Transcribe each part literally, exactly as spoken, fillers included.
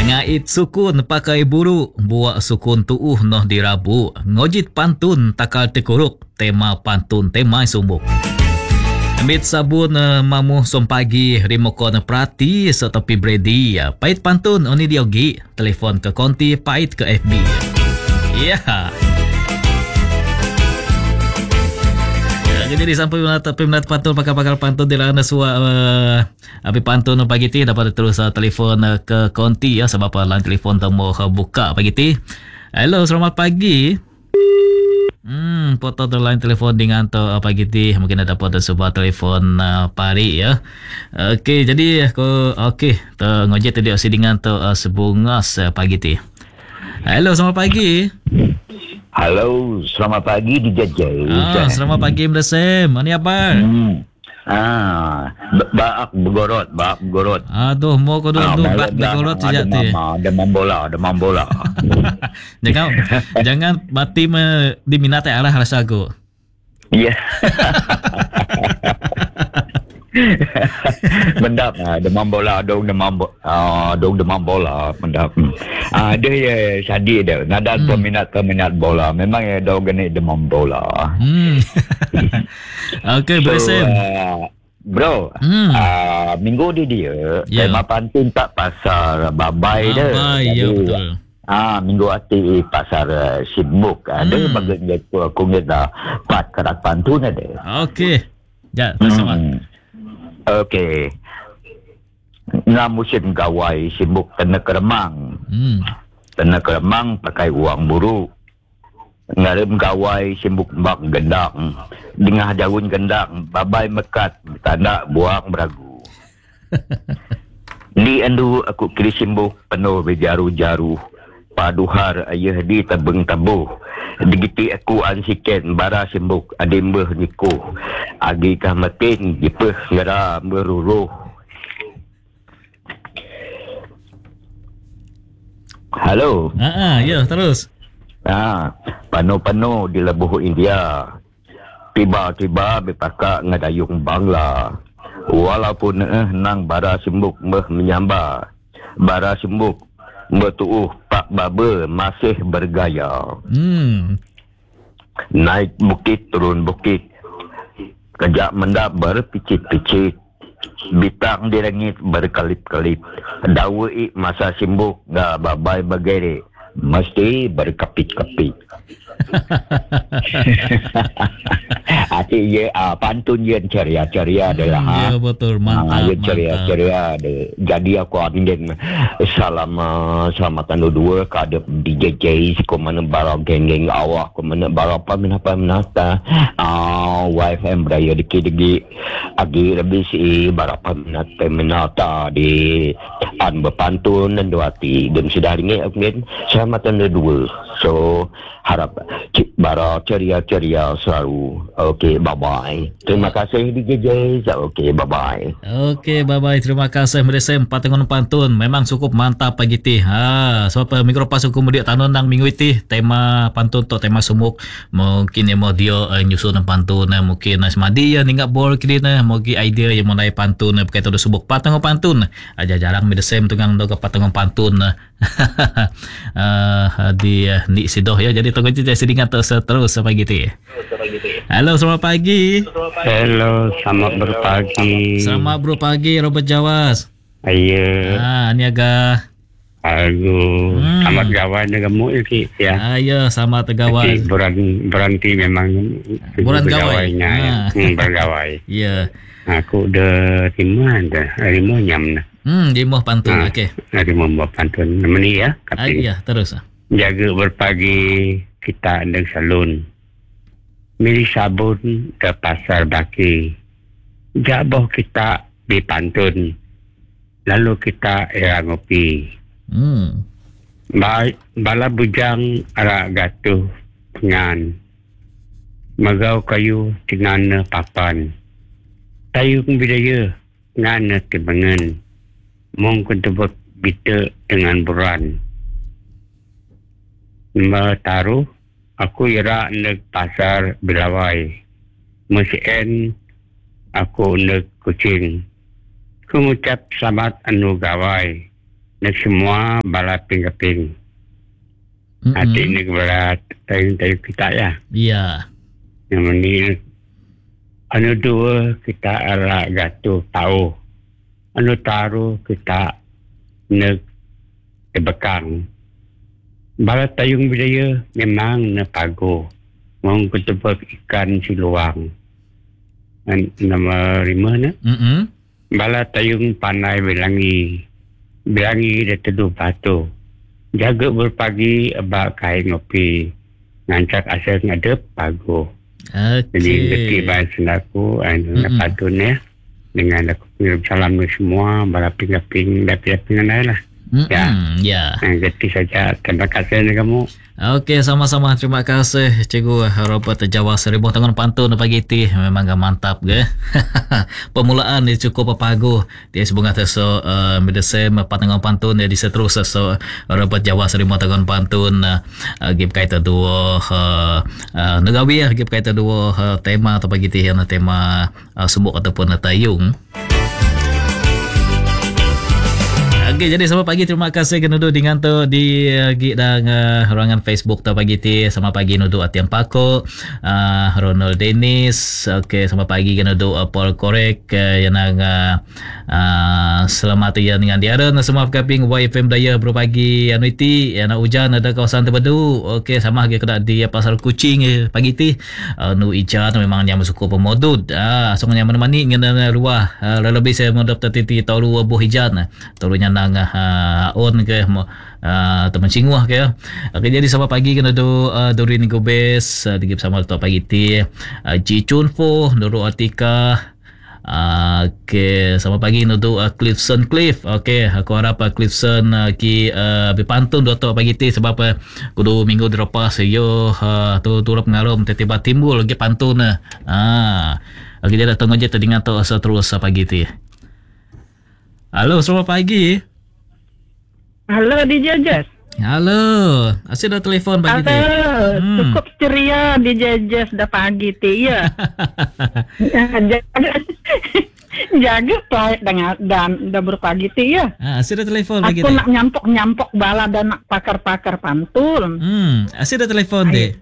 Ngait sukun pakai buruk, buat sukun tuuh noh dirabu. Ngojit pantun takal tekuruk, tema pantun tema sumbuk. Amit sabun uh, mamu som pagi remokon prati setopi bredi. Uh, pait pantun oni diogi, telefon ke konti pait ke F B. Ya. Yeah. Jadi sampai menata peminat pantun pakal-pakal pantun di lana suwa uh, api pantun pagi ti dapat terus uh, telefon uh, ke konti ya sebab lan telefon temu uh, buka pagi ti. Hello, selamat pagi. Hmm, foto tu line telefon dengan tu uh, pagi ti mungkin ada pada sebuah telefon uh, pari ya. Okey, jadi aku okey, tu ngojek tadi osi dengan tu uh, sebungas uh, pagi ti. Hello, selamat pagi. Halo, selamat pagi di Jajai. Ah, selamat pagi Mbak Sam. Mana apa? Hmm. Ah, baak begorot, baak begorot. Aduh, mau kau dulu baak begorot sejak teh. Ada mambola, ada mambola. jangan jangan mati me, diminati arah rasa aku. Iya. Mendap ah demam bola dong demam ah dong demam bola mendap. Ah dia ya sadi dia nada hmm. peminat peminat bola memang ya dong geni demam bola. Hmm. Okey so, Sam. Uh, bro, hmm. uh, minggu di dia yeah. tema pantun tak pasar babai dia. Babai ya betul. Ah minggu hati pasar uh, sibuk ada hmm. bagian aku aku ngeda pat kerak pantun ada. Okey. Ya, sama. Hmm. Okey. Nga musim gawai sibuk kena keremang. Hmm. Kena keremang pakai uang buruk. Ngarem gawai sibuk bak gendang. Dengah daun gendang babai mekat tanda buang beragu. Ni andu aku kiri simbuk penuh berjaru-jaru. Paduhar ayah di tabeng tabuh. Digiti aku ansiken bara simbuk adembeh niku agi kah matin dipeh ngara meruruh. Halo. Ah, ah ya terus. Ah, pano-pano di lebuh India. Tiba-tiba bepaka ngadayung Bangla. Walaupun eh nang bara simbuk meh menyamba. Bara simbuk betuuh Pak Baba masih bergaya. Hmm. Naik bukit turun bukit. Kejak mendap berpicit-picit. Bintang di langit berkelip-kelip. Dawai masa simbuk ga babai bagere. Mesti berkepit-kepit. Hati ye ah, pantun ye ceria-ceria adalah hmm, ha. Ya betul mantap. Ah, ye ceria-ceria de. Jadi aku ingin salam uh, selamatan dua kadep D J J ko mana barang geng-geng awak ko mana barang apa menapa menata. Ah, Y F M beraya dikit-dikit agi lebih si barapa menata menata di an berpantun dan duati dan sudah ringgit aku ingin selamatan dua. So harap bara ceria-ceria selalu. Okey, bye-bye. Terima kasih D J J. Okey, bye-bye. Okey, bye-bye. Terima kasih Meresem patungan pantun. Memang cukup mantap pagi ti. Ha, sebab minggu lepas aku mudik tanun nang minggu ti tema pantun to tema sumuk. Mungkin ya mau dia uh, nyusun pantun uh, mungkin uh, semadi ya ninggak bol kini nah mungkin idea yang mulai pantun uh, berkaitan dengan sumuk patungan pantun. Aja jarang Meresem tungang do patungan pantun. Uh, di uh, ni sidoh ya. Jadi tunggu je sedingan terus terus pagi ti. Halo, selamat pagi. Halo, selamat berpagi. Selamat berpagi Robert Jawas. Ayo. Ah, ni agak. Aduh, hmm. selamat gawan dengan mu ya. Ayo, selamat gawan. Berhenti, berhenti memang bulan gawai. Ya. Hmm, bergawai. Ya. Aku udah lima dah, lima nyam dah. Hmm, lima pantun, nah, okey. Nah, lima buah pantun. Meni ya, ah, iya, terus. Jaga berpagi kita ada salon. Milih sabun ke pasar baki. Jabah kita di pantun. Lalu kita era ngopi. Hmm. Ba- bala bujang ara gatuh ngan. Magau kayu dengan papan. Tayung bidaya ngan kebangan. Mong kentebut bita dengan buran. Mataruh aku ira neg pasar Belawai. Mesien aku neg kucing. Ku ngucap selamat anu gawai. nak semua bala ping-ping. Mm-mm. Hati ni berat tayu-tayu kita ya. Ya. Yang ini anu dua kita ala gatuh tahu. Anu taruh kita nak kebekang. Bala tayung budaya memang na pago. Mau ketebak ikan siluang. An, nama lima na. Mm-mm. Bala tayung panai belangi. Belangi dia teduh batu. Jaga berpagi abak kain ngopi. Ngancak asal ngadep pago. Okey. Jadi beti bahasa aku anu Mm-mm. patun ya. Dengan aku kirim salam ke semua. Bala ping-ping dan ping-pingan lain lah. Ya. Mm-mm. Ya. Nah, gitu saja. Terima kasih nih kamu. Okey, sama-sama. Terima kasih Cikgu Robert Jawa Seribu Tangan Pantun pagi ti. Memang mantap ke. Permulaan dia cukup pagu. Dia sebunga teso uh, medesem patangan pantun dia diseterus so Robert Jawa Seribu Tangan Pantun uh, gib kaita dua uh, uh, negawi gib kaita dua uh, tema atau pagi ti yang tema uh, sumuk ataupun uh, tayung. Okey, jadi selamat pagi, terima kasih kena duduk dengan tu di uh, gig dan uh, ruangan Facebook tu pagi ti. Selamat pagi nudu Atian Pako, uh, Ronald Dennis. Okey, selamat pagi kena duduk uh, Paul Korek uh, yang uh, uh, selamat ya dengan dia dan semua kaping Y F M Daya berpagi anu iti yang hujan ada kawasan terpadu. Okey, sama lagi kena di uh, pasar kucing uh, pagi ti. Uh, nu ijan memang yang suku pemodud. Ah, uh, sungguh menemani dengan uh, luah uh, lebih saya modap tati tahu buah hijan. Taruhnya nang uh, on ke uh, teman cinguah ke. Okey, jadi sama pagi kena do uh, Dorin Gobes uh, digip sama tu pagi ti uh, Ji Chunfo Nurul Atika. Uh, okay, sama pagi nudu uh, Clifson Cliff. Okay, aku harap uh, Clifson uh, ki uh, berpantun dua tu pagi ti sebab uh, kudu minggu lepas yo uh, tu turap ngarum tiba-tiba timbul lagi pantun uh. Ah. Okay, dia datang aja tadi ngato asa terus uh, pagi ti. Halo, selamat pagi. Halo D J Jess. Halo, asyik dah telefon pagi ti. Halo, Hmm. cukup ceria D J Jess dah pagi ti ya. jaga jaga baik dengan dan dah berpagi ti ya. Ah, asyik dah telefon pagi Aku ti. nak nyampok-nyampok bala dan nak pakar-pakar pantun. Hmm, asyik dah telefon ti.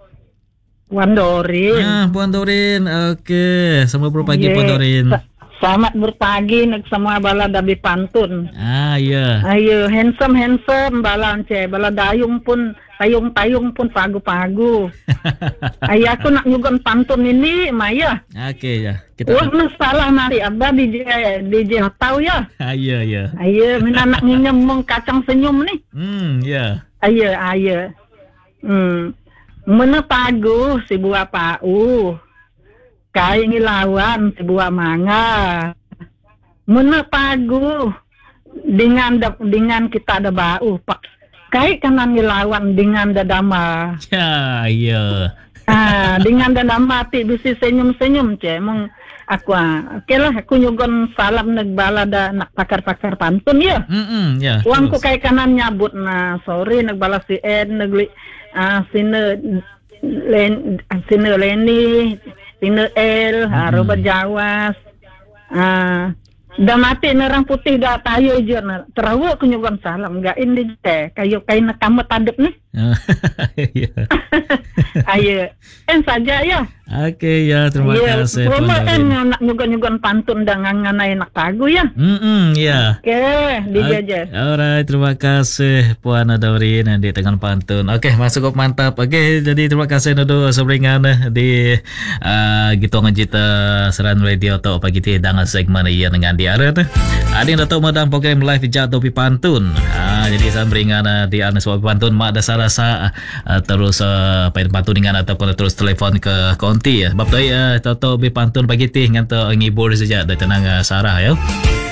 Wandorin. Ah, Puan Dorin. Okey, selamat berpagi Ye, Puan Dorin. sa- Selamat berpagi nak semua bala dabi pantun. Ah, ya. Ayo handsome handsome bala ance bala dayung pun tayung-tayung pun pagu-pagu. Ayo aku nak nyugun pantun ini Maya. Okey ya. Kita Wah masalah mari abah D J D J tahu ya. ah, ya ya. Ayo mina nak ngenyem kacang senyum ni. Hmm, ya. Ayo ayo. Hmm. Mana pagu si buah pau. Kai ngilawan si buah mangga. Mana pagu dengan da, dengan kita ada bau pak. Kai kanan ngilawan dengan dadama. Ya, ya. Ah, dengan dadama ti bisi senyum-senyum ce. Mung aku ah. Okeylah aku nyugon salam neg bala da nak pakar-pakar pantun ya. Hmm, ya. Uangku terus. kai kanan nyabut na sorry neg bala si Ed neg li ah sine len sine Leni sine El ah, Robert Jawas ah dah mati nerang putih dah tayo je na terawu aku nyugon salam enggak ini teh kayu kain kamu tadep ni. Ya. Ayo en saja ya. Okey ya, terima Ya, kasih Puan cuma en Dorin. nak nyugon-nyugon pantun dengan nganai nak pagu ya. Hmm, ya. Oke, dijaja. Alright, terima kasih Puan Dorin di tengah pantun. Okey, masuk ke mantap. Okey, jadi terima kasih Nudu seberingan di uh, gitu ngejita Seran Radio atau pagi ti dengan segmen ia dengan diaret. Ada yang datang madang program live jatuh pi pantun. Ah, jadi sambringan uh, di anu sebab pantun mak dasar rasa uh, terus uh, pain pantun dengan ataupun terus telefon ke konti ya. Sebab tu ya tahu pi pantun pagi ti ngan tu ngibur saja dah tenang uh, Sarah ya.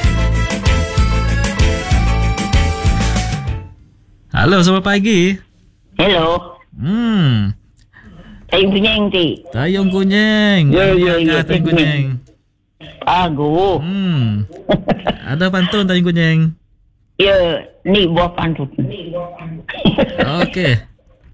Halo, selamat pagi. Hello, Hmm, tayong kunyeng ti. tayong kunyeng. Ya, ya, ya, Tayong kunyeng. Pago. Hmm. Ada pantun tayong kunyeng. Ya, ni buah pantun. Okey.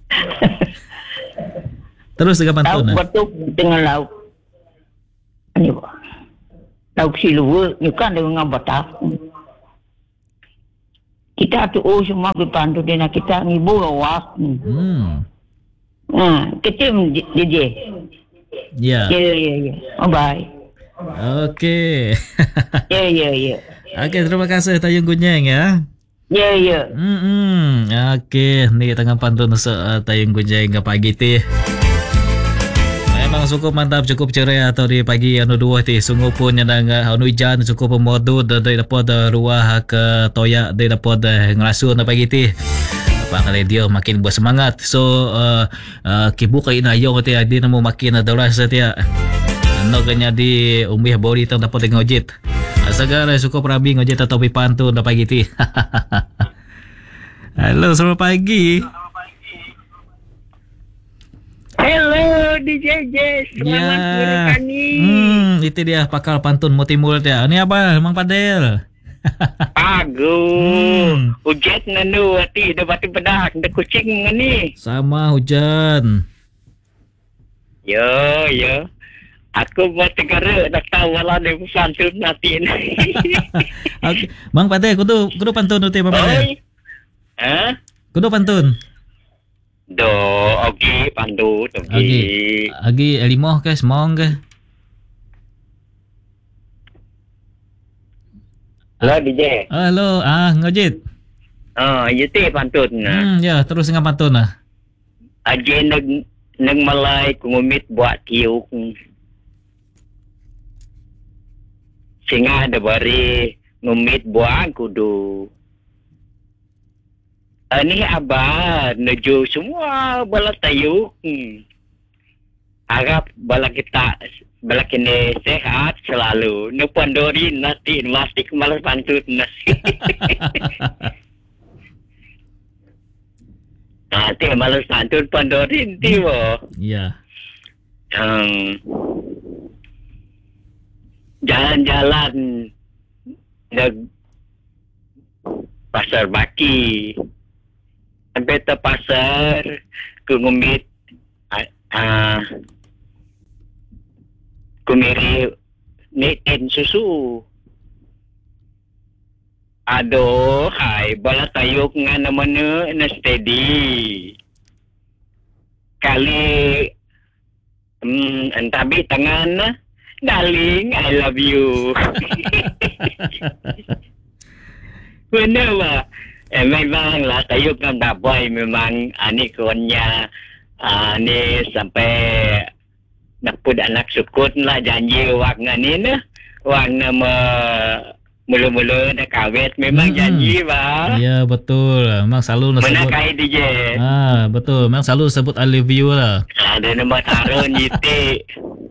Terus dengan Lauk pantun. eh? batuk dengan lauk. Ini buah. Lauk silua, ni kan dengan batak. Kita tu oh semua berpandu dia nak kita ngibur awak. Hmm. Ha, kita D J. Ya. Ya ya ya. Oh bye. Okey. Ya ya ya. Okey, terima kasih Tayung Gunyeng ya. Ya ya. Hmm. Okey, ni tengah pantun uh, Tayung Gunyeng ke pagi ti. Memang cukup mantap, cukup ceria atau di pagi anu dua ti. Sungguh pun yang anu hujan cukup pemodu dari dapat ruah ke toyak dari dapat ngelasun pagi ti. Apa kali dia makin buat semangat. So uh, uh, kibu kay inayo ti adi na mo makin adalas ti. Ano kanya di umbih bori tang dapat ngojit. Asagara cukup rabi ngojit atau pipantun na pagi ti. Halo, selamat pagi. Hello D J J, selamat Ya. berkani. Hmm, itu dia pakal pantun mau timbul dia. Ini apa, Mang Padel? Pagu. Hmm. Ujet nanu ati dapat pedak de kucing ngani. Sama hujan. Yo yo. Aku buat tegara dak tahu wala de pantun natin. Okay. Mang Padel, kudu kudu pantun uti Mang Padel. Oi. Ha? Kudu pantun. Do ogi pandu Agi, ogi. agi limoh ke semong ke? Halo D J. Halo, ah ngojit. Ah, yete pantun na. Hmm, ya, terus dengan pantun ah. Aje nag nag malay kungumit buat tiuk. Singa ada bari ngumit buang kudu. Ini abah nuju semua bala tayuk. Hmm. Harap bala kita bala kini sehat selalu. Nu pandorin nanti masih malas pantun nasi. Nanti malas pantun pandorin tiwo. Ya. Hmm. Jalan-jalan nag pasar baki. Sampai ke pasar, kungumit, ah, kumiri nitin susu. Aduh, hai, bala tayuk nga naman na steady. Kali, um, antabi tangan na, darling, I love you. Benar ba? Eh, memang lah tayuk ng daboy memang ani konya ani sampai napud anak sukut lah janji wak ngani na wak nama mula-mula na kawet memang Hmm. janji ba. Ya, betul. Memang selalu nak Mana sebut. kai D J? Ah, betul. Memang selalu sebut I love you lah. Ada nama taruh nyiti.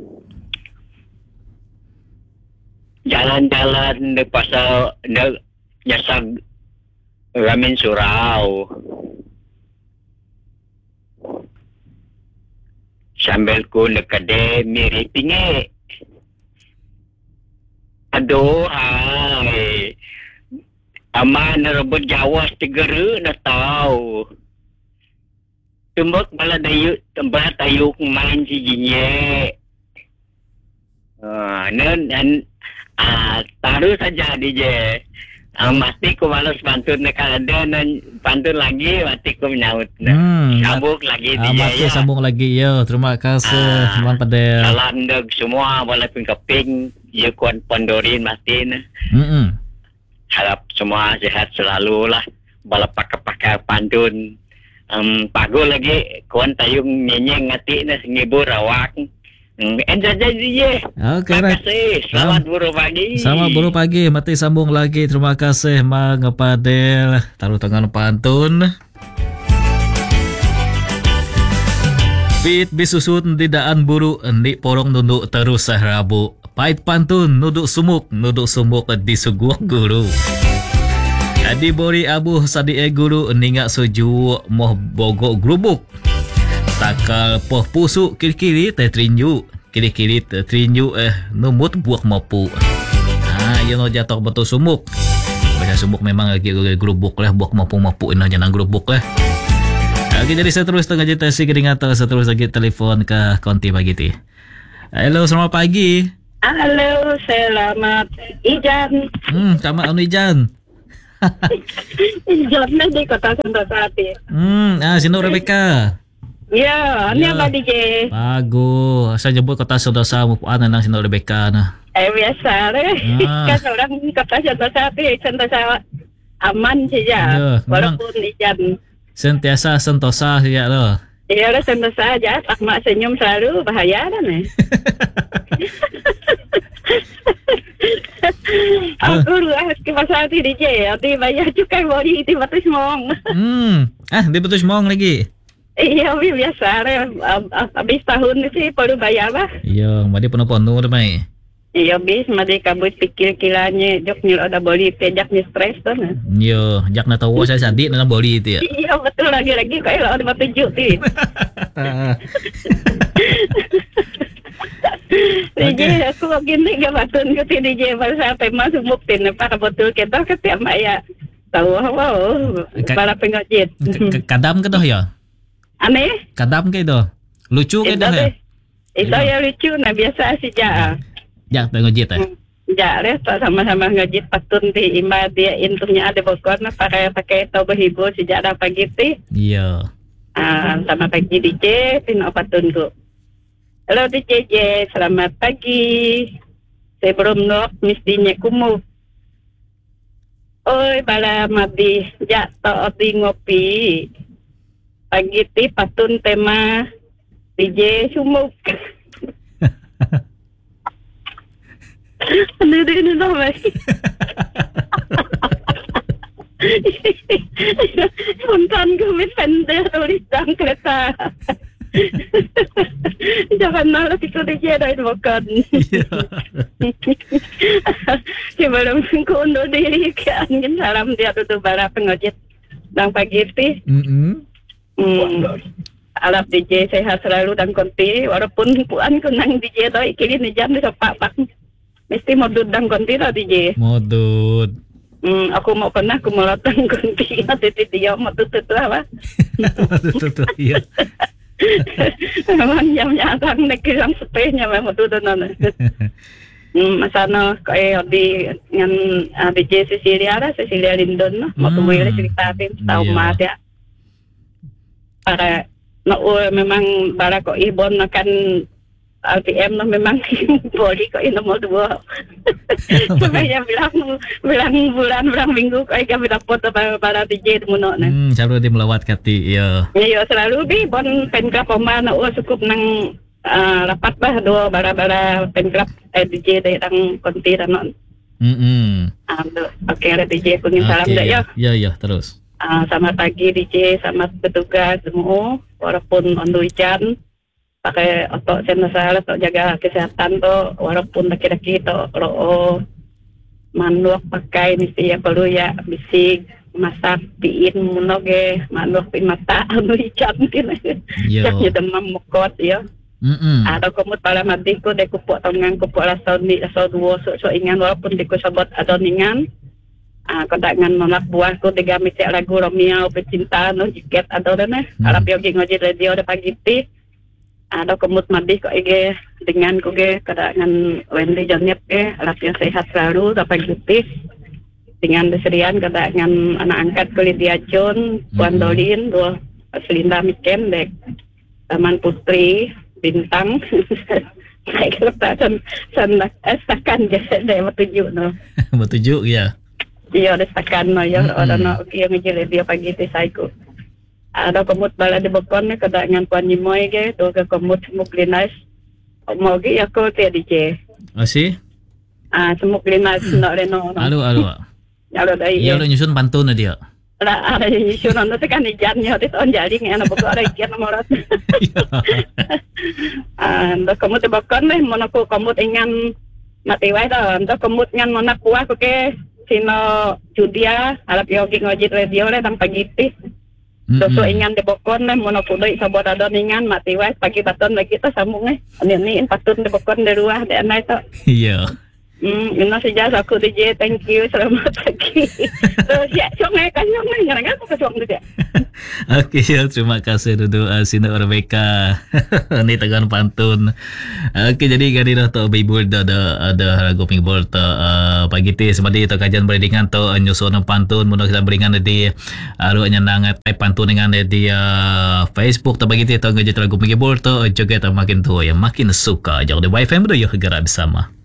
Jalan-jalan di pasal di nyasag ramen surau. Sambil ku nekade miri pinge. Aduh, hai. Ama narabot Jawa segera na tahu. Tumbok bala dayu, tempat tayu main si jinye. Ah, nan an ah taruh saja D J. Ah, mati ko malas pantun na kada nan pantun lagi mati ko menyaut na. Hmm. Sambung lagi D J Ah, mati ya. sambung lagi ya. Terima kasih Ah. Mang Padel. Salam deg semua walaupun keping ya kuan pondorin mati na. Hmm. Harap semua sehat selalu lah. Bala pakai-pakai pantun. Um, pago lagi kuan tayung nyenyeng ngati na ngibur awak. Um, enjoy je. Oke, Terima right. kasih. Selamat buru pagi. Sama buru pagi, mati sambung lagi. Terima kasih Mang Padel. Taruh tangan pantun. Pit bisusut didaan buru di porong nunduk terus sahrabu. Pait pantun nuduk sumuk, nuduk sumuk di suguh guru. Adi bori abu sadi e guru ningak suju moh bogok grubuk. Takal poh pusu kiri-kiri teh trinju, kiri-kiri teh trinju eh numut buak mapu. Ah, you know jatuh betul sumuk. Baca sumuk memang lagi grubuk lah, buak mapu-mapu ina jangan grubuk lah. Oke, jadi seterus tengah cerita si kering atau seterus lagi telepon ke konti pagi ti. Halo, selamat pagi. Halo, selamat Ijan. Hmm, sama Anu Ijan. Jobnya di kota Sentosa. Hmm, ah, sino Rebecca? Ya, ini Ya. apa D J? Bagus. Saya jemput kota Sentosa mo ano nang sino Rebecca na. Eh biasa deh. Ah. Kan orang kota Sentosa, Sentosa aman saja. Ya, memang. Walaupun ikan. Sentiasa Sentosa siya lo. Iya udah Sentosa aja. Tak mak senyum selalu bahaya kan eh. Aku ruas ke pasar D J. Di bayar cukai body di Batu Semong. Hmm. Ah, di Batu Semong lagi. Iya, biasa deh. Habis tahun sih perlu bayar lah. Iya, madi penuh-penuh dah mai. Iya, bis madi kabut pikir kilanya jok nil ada body pejak ni stres tuh. Nah. Iya, jak na tawo saya sadik na boli itu ya. Iya betul lagi-lagi kayak ada petunjuk ti. D J aku gini gak batun ke D J pasal sampai masuk buktin apa betul kita ketiap ya tahu apa para pengojit. Kadam ke dah ya? Aneh? Kadam ke itu? Lucu ke Itu dah ya? deh. Itu ya lucu nah biasa sih ja. Jak pengojit eh. Ja deh sama-sama ngojit patun di imba dia intunya ada bokor nah pakai pakai tau berhibur sejak dah pagi ti. Iya. Ah sama pagi D J pino patun ku. Halo D J J, selamat pagi. Sebelum nok mestinya kumu. Oi, bala madi jatuh di ngopi. Pagi ti patun tema D J sumuk. Ano din ito ba? Puntan ko may pender ulit ang kereta. Jangan malah kita dia dah makan. Sebelum ko undo diri kan salam dia tu bara pengojit dan pagi ti. Mm. Hmm. Alap D J sehat selalu dan konti walaupun puan ko nang D J doi kini ni jam ni sapak pak. Mesti modud dan konti lah D J. Modud. Hmm, aku mau pernah aku mau datang konti nanti dia mau tutup lah. Tutup iya. Memang jamnya akan nekilang sepenya memang tu tu nana. Hmm, masana kayak di dengan uh, D J Cecilia lah, Cecilia Lindon no, mau tunggu Hmm. hmm. cerita tim tahu Iya. mas ya. Para no uh, memang para kok ibon akan R P M no memang body kok ini nomor dua. Supaya bilang bilang bulan bilang minggu kok kami dapat para para D J itu no. Hmm, selalu dia melawat kati iya. Ya selalu bi bon penclub pemain oh cukup nang uh, rapat bah dua bara-bara penclub eh, D J dari tang konti dan Mm. uh, oke ada D J kuning salam Oke, dah ya. Ya ya terus. Uh, selamat pagi D J, selamat petugas semua walaupun on hujan pakai otot sensor atau jaga kesehatan tuh walaupun laki-laki tuh kalau manuk pakai mesti ya perlu ya bisik masak piin munoge manuk pin mata anu ikan kena Yo. ya demam mukot ya Mm. atau kumut pala mati ko de kupok tangan kupok rasa ni rasa dua so, so ingan walaupun di ko sabot atau ningan ah kodangan nolak buah ko de gamit ya lagu Romeo pecinta no jiket atau dana Hmm. arab yogi ngoji radio de pagi ti ada kumut mati ko ege dengan ko ge kodangan Wendy Jonyep ge arab yang sehat selalu da pagi ti dengan deserian kodangan anak angkat ko Lydia John Puan Hmm. Dolin dua Selinda Miken dek Taman Putri Bintang naik kereta san san eh, stakan je dek bertujuk no Bertujuk ya. iya ada stakan no ya Mm-mm. orang no yang ngejele dia pagi ti saiku ada komut bala di bokon ne kada ngan puan ni moy ge to ke komut muklinas mau ge ya ko te D J Masih? ah semuk linas no reno no Aduh aduh. ada dai Iya udah nyusun pantun na dia. ada ada isu no te kan ijan yo te on jaring ana boko ada ikan morat ah ndo komut di bokon ne monako komut ingan mati wae dah ndo komut ngan monak kuah ko ke sino Judia harap yogi ngojit radio le tang pagi ti doso ingan di bokon le mono pudoi sabot adon ingan mati wae pagi baton lagi kita sambung eh ini ini patun di bokon di ruah di anai to Iya. Hmm, ina saja aku D J. Thank you. Selamat pagi. Uh, siap, siap naik kan, siap naik. Kadang-kadang aku kacau tu dia. Okey, ya, terima kasih dulu uh, Sina Rebecca. Ni tegan pantun. Okey, jadi gani dah tu Bible dah ada ada lagu Bible tu uh, pagi ti semadi tu kajian beringan tu uh, nyusun pantun mun kita beringan di aru uh, nyenang type pantun dengan di uh, Facebook tu pagi ti tu ngaji lagu Bible tu juga tu makin tu yang makin suka. Jadi Y F M tu yuk gerak bersama.